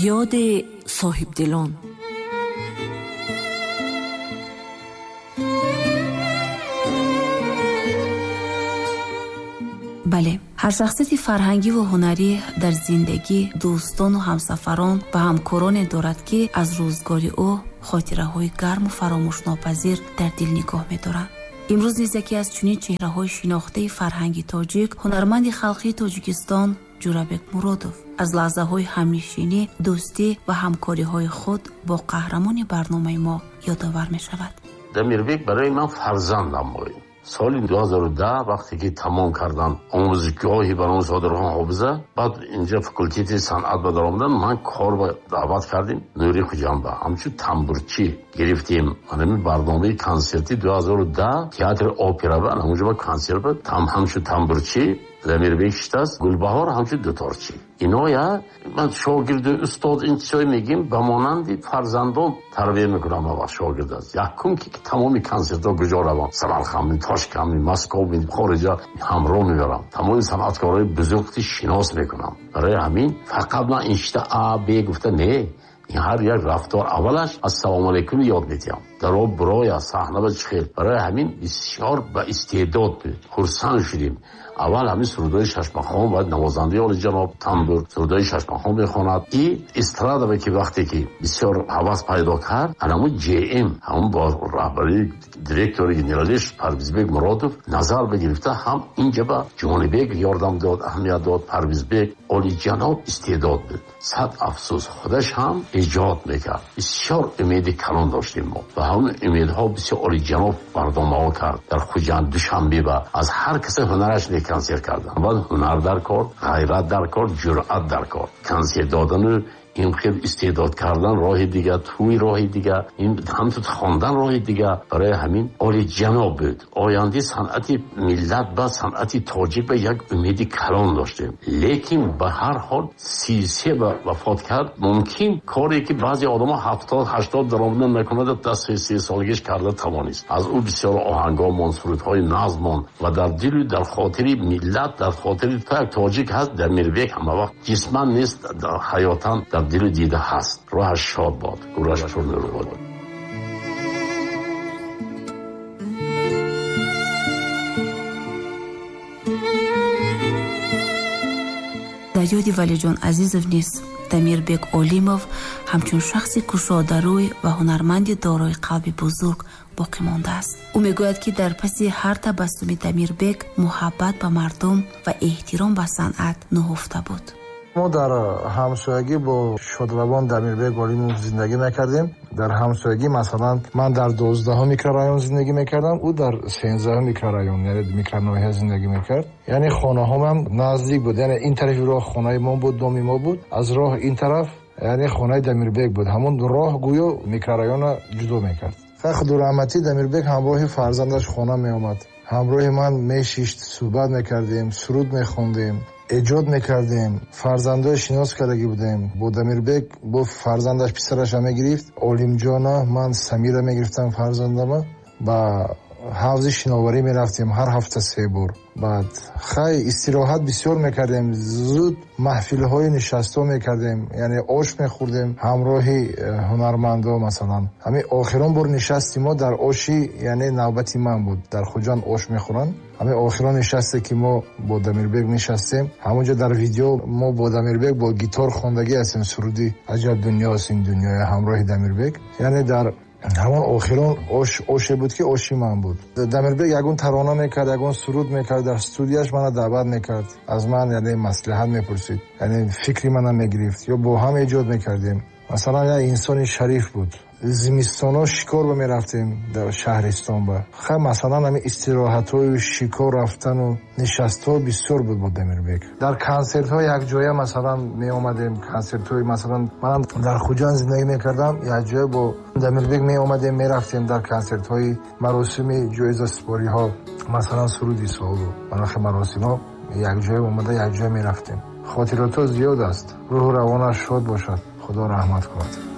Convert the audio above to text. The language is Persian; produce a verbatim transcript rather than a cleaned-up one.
یاد صاحبدلان. بله، هر شخصیت فرهنگی و هنری در زندگی دوستان و همسفران و همکاران دارد که از روزگار او خاطره های گرم و فراموش ناپذیر در دل نگاه می دارند. امروز نیز یکی از چنین چهره های شناخته فرهنگی تاجیک، هنرمند خلقی تاجیکستان جورابک مرادوف از لحظه های همنشینی، دوستی و همکاری های خود با قهرمان برنامه ما یادآور می شود. دمیربک برای من فرزندم بود. سال دو هزار و ده وقتی که تمام کردم آموزشگاهی برای صادران حافظه، بعد اینجا فکلتیت صنعت به در آمدن، من کار با دعوت کردیم نوری خوجنبه همچون تنبورچی گرفتیم. من برنامه کنسرتی دو هزار و ده تئاتر اپرا بود، اونجا با کنسرت بود، تم همچون تنبورچی دمیربک شتاست، گلبهار همچون دوتارچی. اینا یا من شاگرد استاد این چیزای میگیم به مانند فرزندان تربیت میکنم. و شاگرد است یکم که تمامی کنسرت ها گجا سمرقند، تاشکند، مسکو، خارج همراه میبرم. تمام صنعتکارای بزرگی شناس میکنم. برای همین فقط من اینشتا ا ب گفته نه، این هر یک رفتار اولش السلام علیکم یاد میتیم. در آب برای صحنه و چخیل. برای همین بسیار با استعداد بود. خرسند شدیم. اول همین سرودای ششمخان و نوازنده عالی جناب تنبور سرودای ششمخان میخواند. این استرادا که وقتی که بسیار حواس پیدا کرد، همون جی ام همون با رهبری دیرکتور گنرالیش پرویزبک مرادوف نظر بگرفته، هم اینجا با جانبک یاردم داد، اهمیت داد. پرویزبک عالی جناب استعداد بود. صد افسوس خودش هم ایجاد میکرد. بسیار امید کلان داشتیم ما و همون امیدها بسیار عالی جناب برنامه کرد. در خوجند دوشنبه با از هر کس هنرش کنسرت کردن. بعد هنر در کار، غیرت در کار، جرأت در کار. کنسرت دادن این خیلی استعداد کردن راه دیگه، توی راه دیگه، این هم تو خواندن راه دیگه. برای همین عالی جناب بود. آینده صنعت ملت با صنعت تاجیک به یک امید کلان داشتیم. لیکن به هر حال سی سه وفات کرد. ممکن کاری که بعضی آدما هفتاد هشتاد درآمدن میکنند دست سی سالگیش کرده توانست. از او بسیار آهنگا، منصورهای نظم و در دل در خاطر ملت، در خاطر تاجیک هست. دمیربک هم وقت جسمن نیست، در حیاتن در دل دیده هست. راهش شاد باد، گورش چون رو باد. در یاد ولی جان عزیزов نیست دمیربک اولیموف همچون شخصی کشاده‌روی و هنرمند دارای قلب بزرگ باقی مانده است. او میگوید که در پس هر تبسم دمیربک محبت به مردم و احترام به صنعت نهفته بود. ما در همسایگی با شادروان دمیربک اولیموف زندگی میکردیم. در همسایگی مثلا من در دوازدهم میکرورایون زندگی میکردم، او در سیزدهم میکرورایون یعنی میکرناحیه زندگی میکرد. یعنی خانه ها هم نزدیک بود. یعنی این طرف راه خانه ما بود، دومی ما بود. از راه این طرف یعنی خانه دمیربک بود. همون راه گویا میکرورایون جدا میکرد. خود رحمتی دمیربک همراه فرزندش خانه می آمد. همراه من میشیشت، صحبت میکردیم، سرود میخوندیم، ایجاد میکردیم. فرزندای شناس کردگی بودیم. با دمیربک با فرزندش پسرش هم میگرفت، اولیم جانا، من سمیره میگرفتم فرزندم. با حوض شناوری میرفتیم هر هفته سه بار. بعد خیلی استراحت بسیار میکردیم. زود محفل های نشسته میکردیم، یعنی آش میخوردیم همراه هنرمندا. مثلا همین آخران بار نشستیم ما در آشی، یعنی نوبتی من بود. در خوجان آش میخورن. همین آخران نشسته که ما با دمیربک نشستیم. همونجا در ویدیو ما با دمیربک با گیتار خواندگی هستیم سرودی عجب دنیاست این دنیای همراه دمیربک. یعنی در همون آخران آش آشه بود که آشی من بود. دمیربک یگون ترانه میکرد، یگون سرود میکرد. در استودیوش من دعوت میکرد، از من یعنی مصلحت میپرسید، یعنی فکری منم میگرفت یا با هم ایجاد میکردیم. مثلا یه انسان شریف بود. زمستانا شکار به میرفتیم در شهرستان. با خیلی مثلا همین استراحت های شکار رفتن و نشست ها بسیار بود با دمیربک. در کنسرت ها یک جایه مثلا می آمدیم. کنسرت های مثلا من در خوجان زندگی میکردم، یک جایه با دمیربک می آمدیم میرفتیم در کنسرت های مراسم جایزه سپاری ها، مثلا سرودی سال و مناخ مراسم ها یک جایه اومده یک جایه میرفتیم. خاطرات ها زیاد است. روح روانش شاد باشد. خدا رحمت کند.